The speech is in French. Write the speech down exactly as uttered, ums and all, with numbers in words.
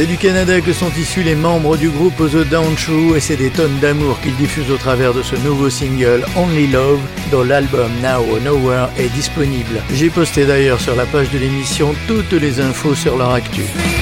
C'est du Canada que sont issus les membres du groupe The Down True et c'est des tonnes d'amour qu'ils diffusent au travers de ce nouveau single Only Love dont l'album Now or Nowhere est disponible. J'ai posté d'ailleurs sur la page de l'émission toutes les infos sur leur actu.